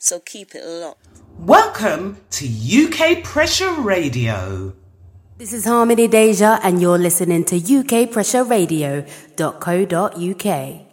So keep it locked. Welcome to UK Pressure Radio. This is Harmony Deja, and you're listening to ukpressureradio.co.uk.